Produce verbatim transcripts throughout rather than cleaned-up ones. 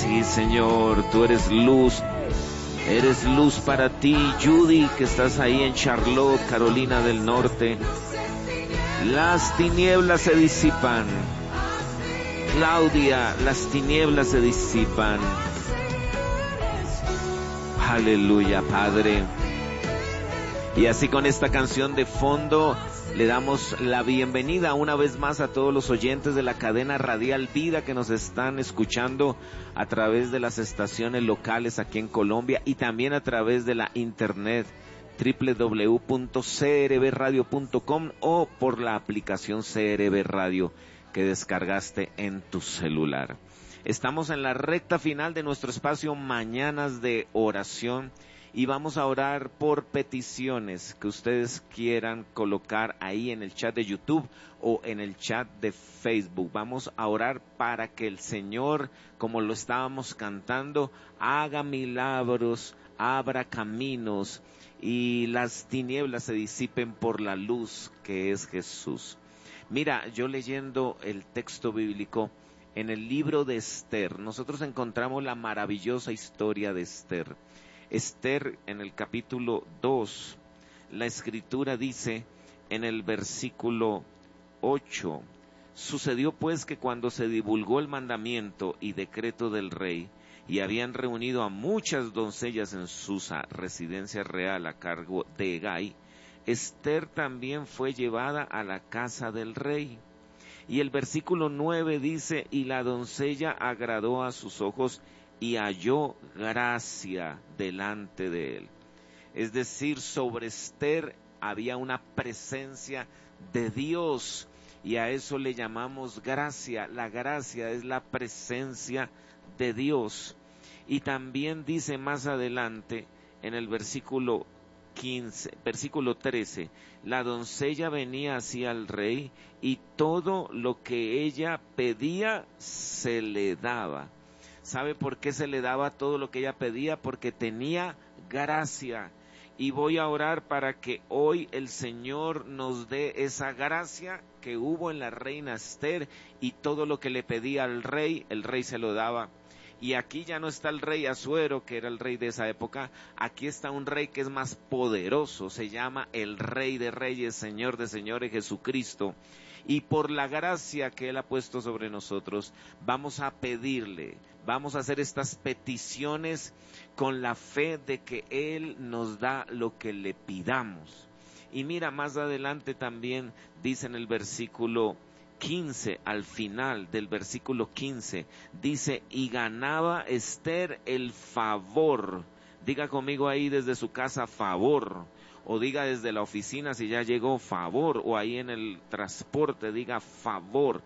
Sí, Señor, tú eres luz. Eres luz para ti, Judy, que estás ahí en Charlotte, Carolina del Norte. Las tinieblas se disipan. Claudia, las tinieblas se disipan. Aleluya, Padre. Y así con esta canción de fondo le damos la bienvenida una vez más a todos los oyentes de la cadena radial Vida que nos están escuchando a través de las estaciones locales aquí en Colombia y también a través de la internet doble u doble u doble u punto c r b radio punto com o por la aplicación C R B Radio que descargaste en tu celular. Estamos en la recta final de nuestro espacio Mañanas de Oración. Y vamos a orar por peticiones que ustedes quieran colocar ahí en el chat de YouTube o en el chat de Facebook. Vamos a orar para que el Señor, como lo estábamos cantando, haga milagros, abra caminos y las tinieblas se disipen por la luz que es Jesús. Mira, yo leyendo el texto bíblico en el libro de Esther, nosotros encontramos la maravillosa historia de Esther. Esther, en el capítulo dos, la escritura dice en el versículo ocho: sucedió pues que cuando se divulgó el mandamiento y decreto del rey, y habían reunido a muchas doncellas en Susa, residencia real a cargo de Hegai, Esther también fue llevada a la casa del rey. Y el versículo nueve dice: y la doncella agradó a sus ojos y halló gracia delante de él. Es decir, sobre Esther había una presencia de Dios y a eso le llamamos gracia. La gracia es la presencia de Dios. Y también dice más adelante en el versículo quince, versículo trece, la doncella venía hacia el rey y todo lo que ella pedía se le daba. ¿Sabe por qué se le daba todo lo que ella pedía? Porque tenía gracia. Y voy a orar para que hoy el Señor nos dé esa gracia que hubo en la reina Esther, y todo lo que le pedía al rey, el rey se lo daba. Y aquí ya no está el rey Asuero, que era el rey de esa época. Aquí está un rey que es más poderoso, se llama el Rey de Reyes, Señor de Señores, Jesucristo. Y por la gracia que Él ha puesto sobre nosotros, vamos a pedirle, vamos a hacer estas peticiones con la fe de que Él nos da lo que le pidamos. Y mira, más adelante también dice en el versículo quince, al final del versículo quince, dice: y ganaba Esther el favor. Diga conmigo ahí desde su casa, favor. O diga desde la oficina si ya llegó, favor. O ahí en el transporte diga favor.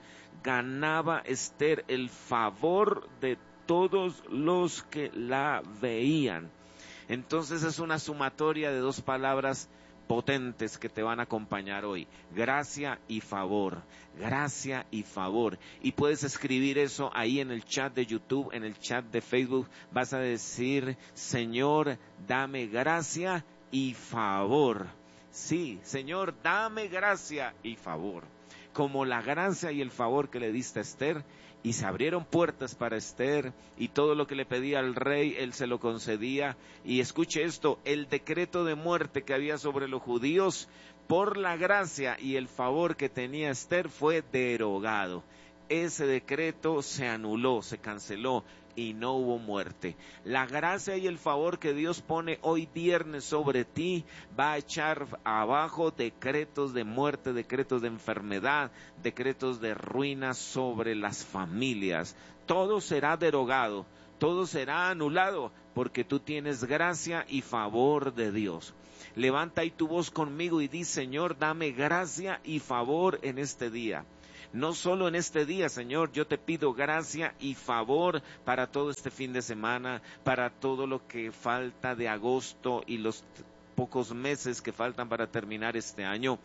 Ganaba Esther el favor de todos los que la veían. Entonces es una sumatoria de dos palabras potentes que te van a acompañar hoy: gracia y favor, gracia y favor. Y puedes escribir eso ahí en el chat de YouTube, en el chat de Facebook. Vas a decir: Señor, dame gracia y favor. Sí, Señor, dame gracia y favor. Como la gracia y el favor que le diste a Esther, y se abrieron puertas para Esther, y todo lo que le pedía al rey, él se lo concedía. Y escuche esto: el decreto de muerte que había sobre los judíos, por la gracia y el favor que tenía Esther, fue derogado. Ese decreto se anuló, se canceló, y no hubo muerte. La gracia y el favor que Dios pone hoy viernes sobre ti va a echar abajo decretos de muerte, decretos de enfermedad, decretos de ruina sobre las familias. Todo será derogado, todo será anulado, porque tú tienes gracia y favor de Dios. Levanta ahí tu voz conmigo y di: Señor, dame gracia y favor en este día. No solo en este día, Señor, yo te pido gracia y favor para todo este fin de semana, para todo lo que falta de agosto y los pocos meses que faltan para terminar este año.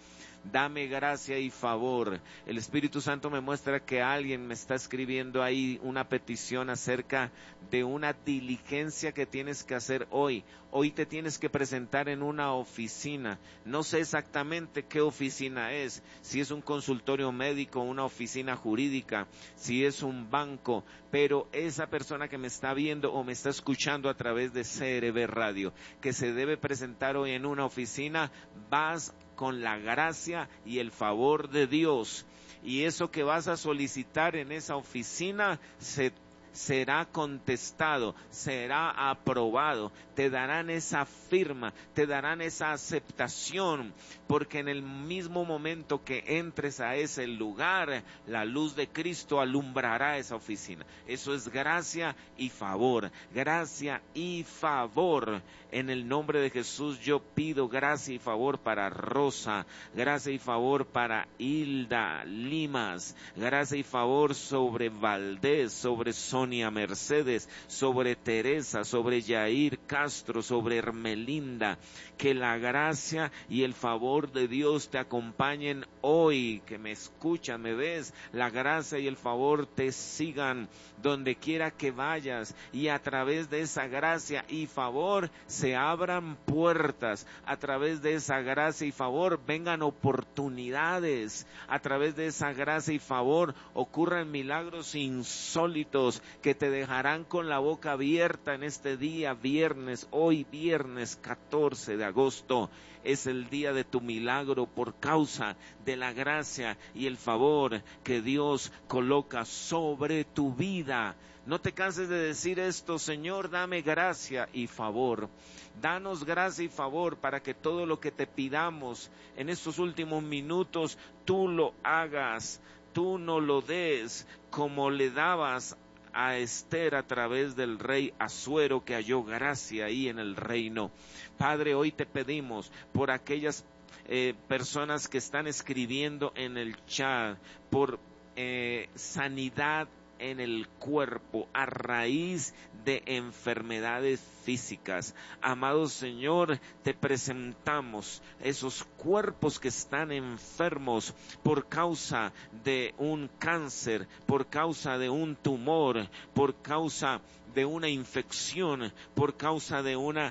dame gracia y favor. El Espíritu Santo me muestra que alguien me está escribiendo ahí una petición acerca de una diligencia que tienes que hacer hoy. Hoy te tienes que presentar en una oficina. No sé exactamente qué oficina es, si es un consultorio médico, una oficina jurídica, si es un banco, pero esa persona que me está viendo o me está escuchando a través de C R B Radio, que se debe presentar hoy en una oficina, vas con la gracia y el favor de Dios. Y eso que vas a solicitar en esa oficina se será contestado, será aprobado, te darán esa firma, te darán esa aceptación, porque en el mismo momento que entres a ese lugar, la luz de Cristo alumbrará esa oficina. Eso es gracia y favor, gracia y favor. En el nombre de Jesús yo pido gracia y favor para Rosa, gracia y favor para Hilda Limas, gracia y favor sobre Valdés, sobre Sonia Mercedes, sobre Teresa, sobre Yair Castro, sobre Hermelinda. Que la gracia y el favor de Dios te acompañen hoy, que me escuchan, me ves, la gracia y el favor te sigan donde quiera que vayas, y a través de esa gracia y favor se abran puertas, a través de esa gracia y favor vengan oportunidades, a través de esa gracia y favor ocurran milagros insólitos que te dejarán con la boca abierta en este día viernes. Hoy viernes catorce de agosto es el día de tu milagro por causa de la gracia y el favor que Dios coloca sobre tu vida. No te canses de decir esto: Señor, dame gracia y favor. Danos gracia y favor para que todo lo que te pidamos en estos últimos minutos, tú lo hagas, tú no lo des como le dabas a Esther a través del rey Asuero, que halló gracia ahí en el reino. Padre, hoy te pedimos por aquellas eh, personas que están escribiendo en el chat, por eh, sanidad en el cuerpo a raíz de enfermedades físicas. Amado Señor, te presentamos esos cuerpos que están enfermos por causa de un cáncer, por causa de un tumor, por causa de una infección, por causa de una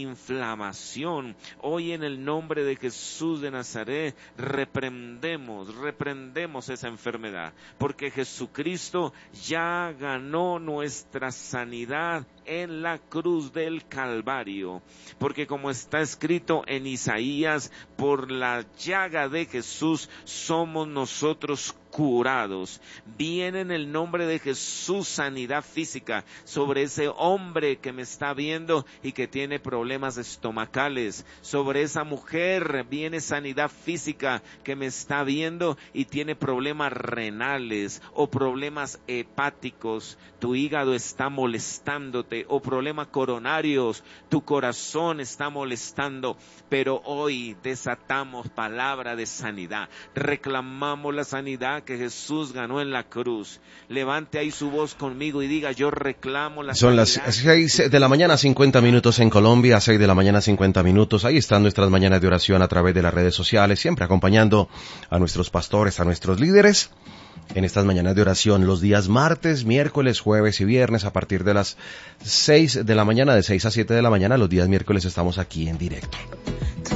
inflamación. Hoy en el nombre de Jesús de Nazaret reprendemos, reprendemos esa enfermedad, porque Jesucristo ya ganó nuestra sanidad en la cruz del Calvario, porque como está escrito en Isaías, por la llaga de Jesús somos nosotros curados. Viene en el nombre de Jesús sanidad física sobre ese hombre que me está viendo y que tiene problemas estomacales. Sobre esa mujer viene sanidad física que me está viendo y tiene problemas renales o problemas hepáticos. Tu hígado está molestándote, o problemas coronarios, tu corazón está molestando, pero hoy desatamos palabra de sanidad, reclamamos la sanidad que Jesús ganó en la cruz. Levante ahí su voz conmigo y diga: yo reclamo la Son sanidad. Son las seis de la mañana, cincuenta minutos en Colombia, seis de la mañana, cincuenta minutos. Ahí están nuestras mañanas de oración a través de las redes sociales, siempre acompañando a nuestros pastores, a nuestros líderes. En estas mañanas de oración, los días martes, miércoles, jueves y viernes, a partir de las seis de la mañana, de seis a siete de la mañana, los días miércoles estamos aquí en directo.